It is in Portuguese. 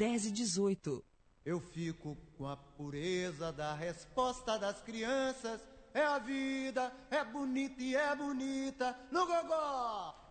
10h18. Eu fico com a pureza da resposta das crianças. É a vida, é bonita e é bonita no gogó.